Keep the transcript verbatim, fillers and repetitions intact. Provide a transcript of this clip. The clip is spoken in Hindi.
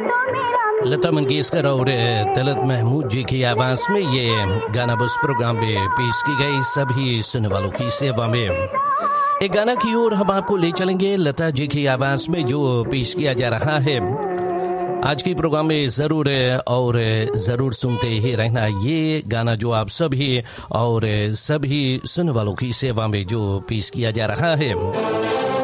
लता मंगेशकर और तलत महमूद जी की आवाज में ये गाना बस प्रोग्राम में पेश की गई सभी सुनने वालों की सेवा में। एक गाना की ओर हम आपको ले चलेंगे लता जी की आवाज में जो पेश किया जा रहा है आज के प्रोग्राम में। जरूर और जरूर सुनते ही रहना ये गाना जो आप सभी और सभी सुनने वालों की सेवा में जो पेश किया जा रहा है।